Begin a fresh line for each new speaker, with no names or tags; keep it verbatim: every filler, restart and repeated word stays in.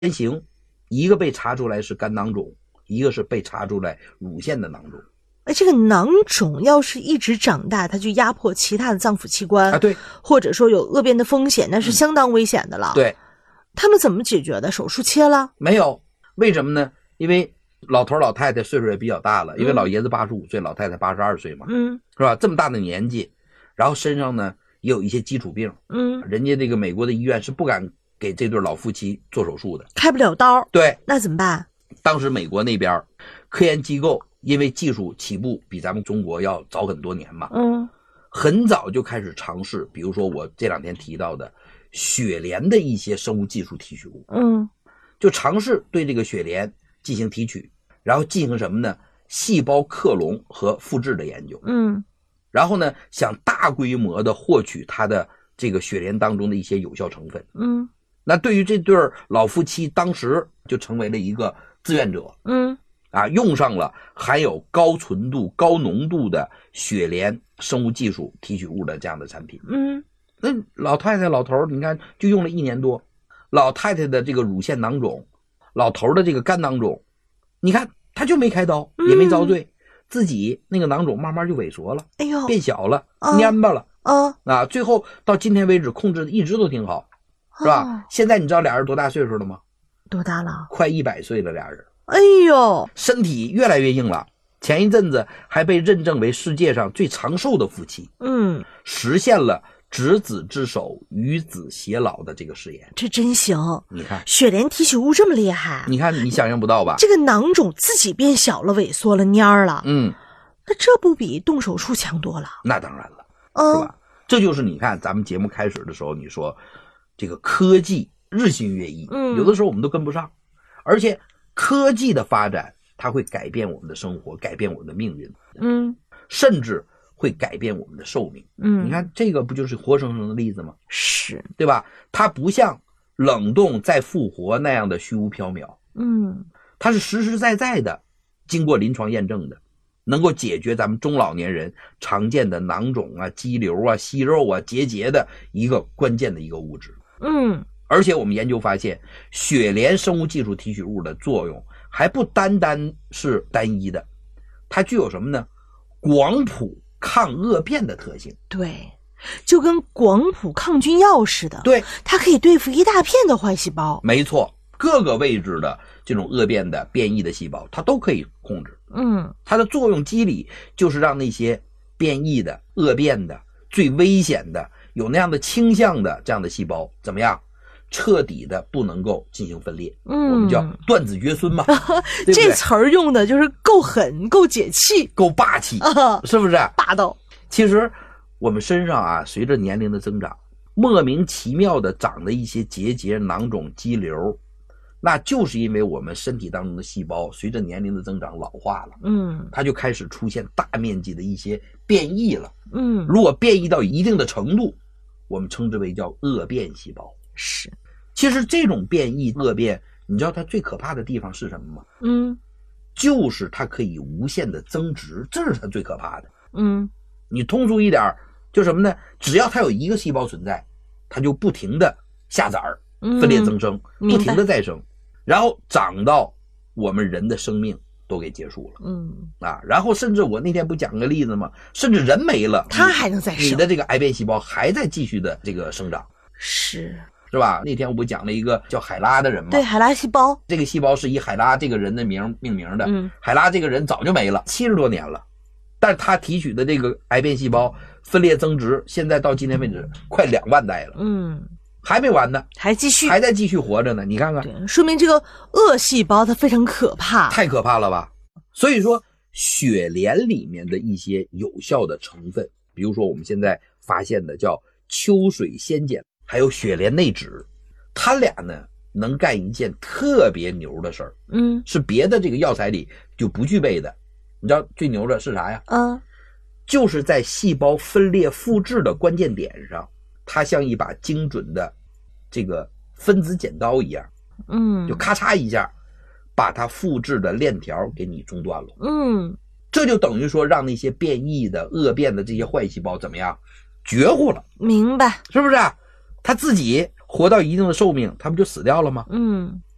型，一个被查出来是肝囊肿，一个是被查出来乳腺的囊肿。
哎，这个囊肿要是一直长大，它就压迫其他的脏腑器官
啊，对，
或者说有恶变的风险，那是相当危险的了。
嗯、对，
他们怎么解决的？手术切了？
没有，为什么呢？因为老头老太太岁数也比较大了，因为老爷子八十五岁，老太太八十二岁嘛，
嗯，
是吧？这么大的年纪，然后身上呢也有一些基础病，
嗯，
人家这个美国的医院是不敢给这对老夫妻做手术的，
开不了刀。
对，
那怎么办？
当时美国那边科研机构因为技术起步比咱们中国要早很多年嘛，
嗯，
很早就开始尝试，比如说我这两天提到的血莲的一些生物技术提取物，
嗯，
就尝试对这个血莲进行提取，然后进行什么呢？细胞克隆和复制的研究，
嗯，
然后呢，想大规模的获取它的这个血莲当中的一些有效成分，
嗯，
那对于这对老夫妻，当时就成为了一个志愿者，
嗯，
啊，用上了含有高纯度、高浓度的血莲生物技术提取物的这样的产品。
嗯，
那老太太、老头，你看就用了一年多，老太太的这个乳腺囊肿，老头的这个肝囊肿，你看他就没开刀，也没遭罪，嗯、自己那个囊肿慢慢就萎缩了，
哎呦，
变小了，
哦、
蔫巴了，
啊
啊，最后到今天为止控制的一直都挺好，是吧？哦、现在你知道俩人多大岁数了吗？
多大了？
快一百岁了，俩人。
哎呦，
身体越来越硬了。前一阵子还被认证为世界上最长寿的夫妻，
嗯，
实现了执子之手，与子偕老的这个誓言。
这真行！
你看，
血莲提取物这么厉害，
你看你想象不到吧？
这个囊肿自己变小了、萎缩了、蔫儿了，
嗯，
那这不比动手术强多了？
那当然了，
嗯、
是吧？这就是你看咱们节目开始的时候，你说这个科技日新月异，
嗯，
有的时候我们都跟不上，而且科技的发展，它会改变我们的生活，改变我们的命运，
嗯，
甚至会改变我们的寿命。
嗯，
你看这个不就是活生生的例子吗？
是，
对吧？它不像冷冻再复活那样的虚无缥缈，
嗯，
它是实实在在的，经过临床验证的，能够解决咱们中老年人常见的囊肿啊、肌瘤啊、息肉啊、结节的一个关键的一个物质。
嗯。
而且我们研究发现，血莲生物技术提取物的作用还不单单是单一的，它具有什么呢？广谱抗恶变的特性。
对，就跟广谱抗菌药似的。
对，
它可以对付一大片的坏细胞。
没错，各个位置的这种恶变的变异的细胞，它都可以控制。
嗯，
它的作用机理就是让那些变异的、恶变的、最危险的、有那样的倾向的这样的细胞怎么样？彻底的不能够进行分裂，
嗯，
我们叫断子绝孙嘛，对不对？
这词儿用的就是够狠、够解气、
够霸气，
啊、
是不是？
霸道。
其实我们身上啊，随着年龄的增长，莫名其妙的长的一些结节、囊肿、肌瘤，那就是因为我们身体当中的细胞随着年龄的增长老化了，
嗯，
它就开始出现大面积的一些变异了，
嗯，
如果变异到一定的程度，我们称之为叫恶变细胞。
是。
其实这种变异恶变，你知道它最可怕的地方是什么吗？
嗯，
就是它可以无限的增殖，这是它最可怕的。
嗯，
你通俗一点，就什么呢？只要它有一个细胞存在，它就不停的下崽儿，分裂增生，
嗯、
不停的再生，然后长到我们人的生命都给结束了。
嗯，
啊，然后甚至我那天不讲个例子吗？甚至人没了，
它还能再生，
你的这个癌变细胞还在继续的这个生长。
是。
是吧？那天我不讲了一个叫海拉的人吗？
对，海拉细胞。
这个细胞是以海拉这个人的名命名的。
嗯，
海拉这个人早就没了，七十多年了，但是他提取的这个癌变细胞分裂增殖，现在到今天为止快两万代了。
嗯，
还没完呢，
还继续，
还在继续活着呢。你看看，
对，说明这个恶细胞它非常可怕，
太可怕了吧？所以说，血莲里面的一些有效的成分，比如说我们现在发现的叫秋水仙碱。还有血莲内酯，它俩呢能干一件特别牛的事儿，
嗯，
是别的这个药材里就不具备的。你知道最牛的是啥呀？
嗯，
就是在细胞分裂复制的关键点上，它像一把精准的这个分子剪刀一样，
嗯，
就咔嚓一下，把它复制的链条给你中断了。
嗯，
这就等于说让那些变异的、恶变的这些坏细胞怎么样？绝户了。
明白，
是不是啊？他自己活到一定的寿命，他不就死掉了吗？
嗯，